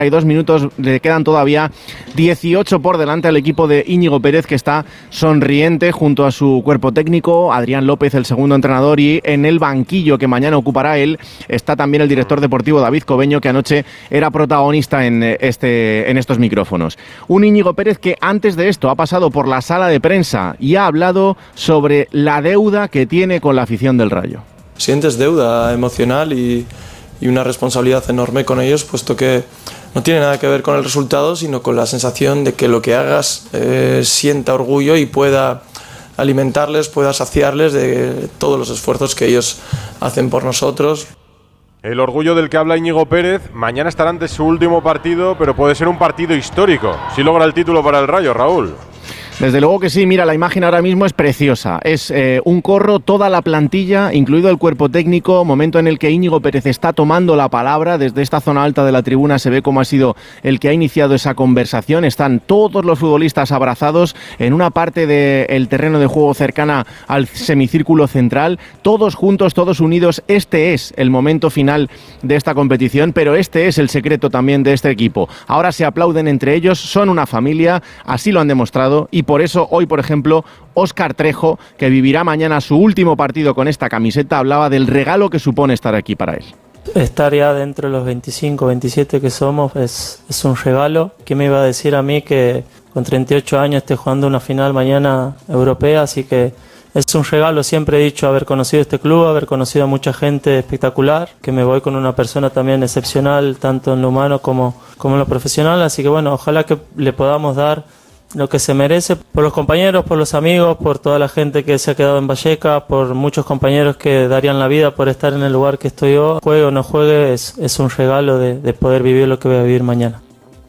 2 minutos, le quedan todavía 18 por delante al equipo de Íñigo Pérez, que está sonriente junto a su cuerpo técnico, Adrián López, el segundo entrenador, y en el banquillo que mañana ocupará él está también el director deportivo David Cobeño, que anoche era protagonista en estos micrófonos. Un Íñigo Pérez que antes de esto ha pasado por la sala de prensa y ha hablado sobre la deuda que tiene con la afición del Rayo. Sientes deuda emocional y una responsabilidad enorme con ellos, puesto que no tiene nada que ver con el resultado, sino con la sensación de que lo que hagas sienta orgullo y pueda alimentarles, pueda saciarles de todos los esfuerzos que ellos hacen por nosotros. El orgullo del que habla Íñigo Pérez, mañana estará ante su último partido, pero puede ser un partido histórico, si logra el título para el Rayo, Raúl. Desde luego que sí, mira, la imagen ahora mismo es preciosa. Es un corro, toda la plantilla, incluido el cuerpo técnico, momento en el que Íñigo Pérez está tomando la palabra. Desde esta zona alta de la tribuna se ve cómo ha sido el que ha iniciado esa conversación. Están todos los futbolistas abrazados en una parte del terreno de juego cercana al semicírculo central, todos juntos, todos unidos. Este es el momento final de esta competición, pero este es el secreto también de este equipo. Ahora se aplauden entre ellos, son una familia, así lo han demostrado, y por eso hoy, por ejemplo, Óscar Trejo, que vivirá mañana su último partido con esta camiseta, hablaba del regalo que supone estar aquí para él. Estar ya dentro de los 25, 27 que somos es un regalo. ¿Qué me iba a decir a mí que con 38 años esté jugando una final mañana europea? Así que es un regalo. Siempre he dicho haber conocido este club, haber conocido a mucha gente espectacular, que me voy con una persona también excepcional, tanto en lo humano como en lo profesional. Así que bueno, ojalá que le podamos dar lo que se merece por los compañeros, por los amigos, por toda la gente que se ha quedado en Vallecas, por muchos compañeros que darían la vida por estar en el lugar que estoy yo. Juegue o no juegue, es un regalo de poder vivir lo que voy a vivir mañana.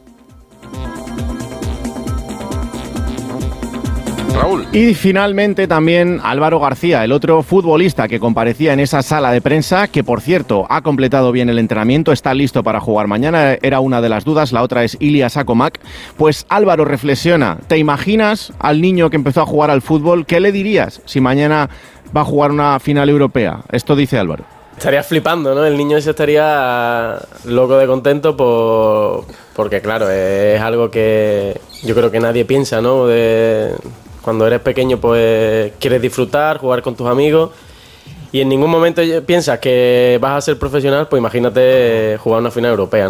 Raúl. Y finalmente también Álvaro García, el otro futbolista que comparecía en esa sala de prensa, que por cierto ha completado bien el entrenamiento, está listo para jugar mañana, era una de las dudas, la otra es Ilias Akomak. Pues Álvaro reflexiona, ¿te imaginas al niño que empezó a jugar al fútbol? ¿Qué le dirías si mañana va a jugar una final europea? Esto dice Álvaro. Estaría flipando, ¿no? El niño ese estaría loco de contento porque claro, es algo que yo creo que nadie piensa, ¿no? Cuando eres pequeño pues quieres disfrutar, jugar con tus amigos y en ningún momento piensas que vas a ser profesional, pues imagínate jugar una final europea, ¿no?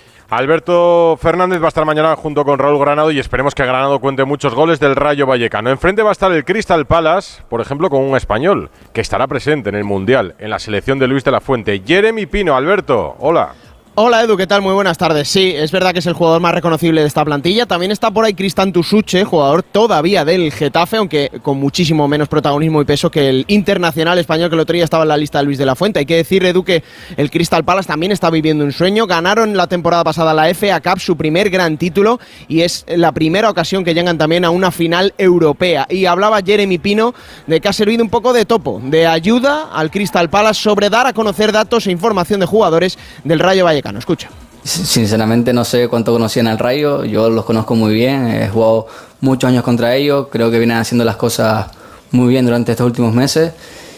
Alberto Fernández va a estar mañana junto con Raúl Granado y esperemos que Granado cuente muchos goles del Rayo Vallecano. Enfrente va a estar el Crystal Palace, por ejemplo, con un español que estará presente en el Mundial, en la selección de Luis de la Fuente. Jeremy Pino. Alberto, hola. Hola Edu, ¿qué tal? Muy buenas tardes. Sí, es verdad que es el jugador más reconocible de esta plantilla. También está por ahí Cristian Tusuche, jugador todavía del Getafe, aunque con muchísimo menos protagonismo y peso que el internacional español que el otro día estaba en la lista de Luis de la Fuente. Hay que decir, Edu, que el Crystal Palace también está viviendo un sueño. Ganaron la temporada pasada la FA Cup, su primer gran título, y es la primera ocasión que llegan también a una final europea. Y hablaba Jeremy Pino de que ha servido un poco de topo, de ayuda al Crystal Palace sobre dar a conocer datos e información de jugadores del Rayo Vallecano. Escucha. Sinceramente no sé cuánto conocían al Rayo, yo los conozco muy bien, he jugado muchos años contra ellos, creo que vienen haciendo las cosas muy bien durante estos últimos meses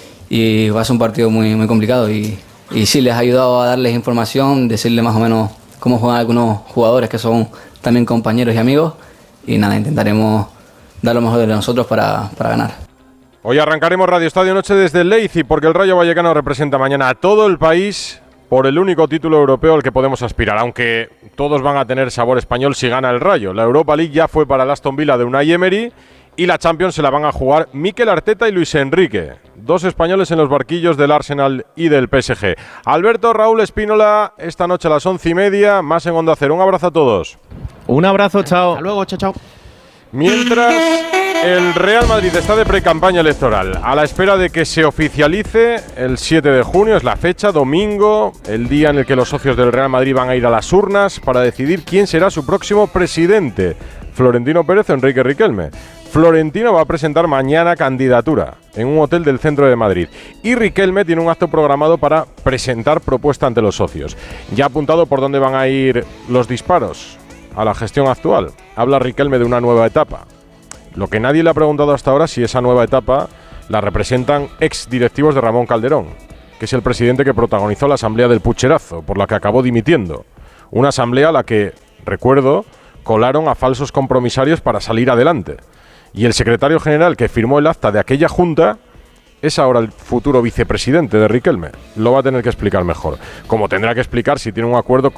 y va a ser un partido muy, muy complicado y sí, les ha ayudado a darles información, decirles más o menos cómo juegan algunos jugadores que son también compañeros y amigos y nada, intentaremos dar lo mejor de nosotros para ganar. Hoy arrancaremos Radio Estadio Noche desde Leipzig porque el Rayo Vallecano representa mañana a todo el país por el único título europeo al que podemos aspirar, aunque todos van a tener sabor español si gana el Rayo. La Europa League ya fue para el Aston Villa de Unai Emery y la Champions se la van a jugar Mikel Arteta y Luis Enrique, dos españoles en los barquillos del Arsenal y del PSG. Alberto, Raúl, Espínola, esta noche a las 11:30, más en Onda Cero. Un abrazo a todos. Un abrazo, chao. Hasta luego, chao, chao. Mientras el Real Madrid está de precampaña electoral, a la espera de que se oficialice el 7 de junio, es la fecha, domingo, el día en el que los socios del Real Madrid van a ir a las urnas para decidir quién será su próximo presidente, Florentino Pérez o Enrique Riquelme. Florentino va a presentar mañana candidatura en un hotel del centro de Madrid y Riquelme tiene un acto programado para presentar propuesta ante los socios. Ya ha apuntado por dónde van a ir los disparos a la gestión actual. Habla Riquelme de una nueva etapa. Lo que nadie le ha preguntado hasta ahora si esa nueva etapa la representan ex directivos de Ramón Calderón, que es el presidente que protagonizó la asamblea del pucherazo, por la que acabó dimitiendo. Una asamblea a la que, recuerdo, colaron a falsos compromisarios para salir adelante. Y el secretario general que firmó el acta de aquella junta es ahora el futuro vicepresidente de Riquelme. Lo va a tener que explicar mejor. Como tendrá que explicar si tiene un acuerdo